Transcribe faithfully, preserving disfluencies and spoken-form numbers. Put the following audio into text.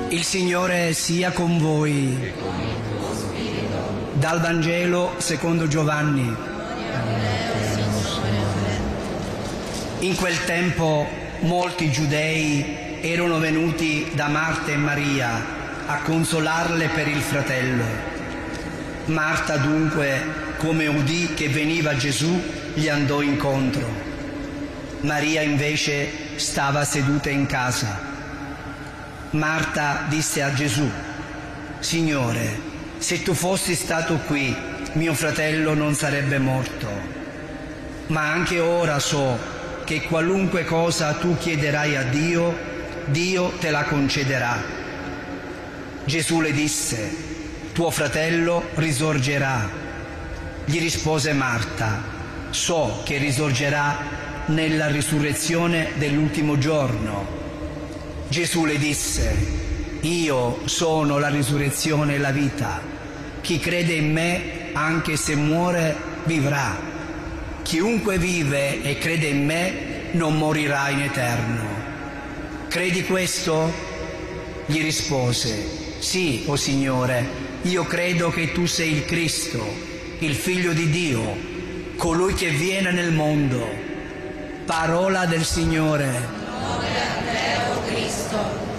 Il Signore sia con voi. Dal Vangelo secondo Giovanni. In quel tempo molti giudei erano venuti da Marta e Maria a consolarle per il fratello. Marta dunque, come udì che veniva Gesù, gli andò incontro. Maria invece stava seduta in casa. Marta disse a Gesù: Signore, se tu fossi stato qui, mio fratello non sarebbe morto. Ma anche ora so che qualunque cosa tu chiederai a Dio, Dio te la concederà. Gesù le disse: tuo fratello risorgerà. Gli rispose Marta: so che risorgerà nella risurrezione dell'ultimo giorno. Gesù le disse: io sono la risurrezione e la vita. Chi crede in me, anche se muore, vivrà. Chiunque vive e crede in me non morirà in eterno. Credi questo? Gli rispose: sì, o Signore, io credo che tu sei il Cristo, il Figlio di Dio, colui che viene nel mondo. Parola del Signore. Gloria a te, o Cristo.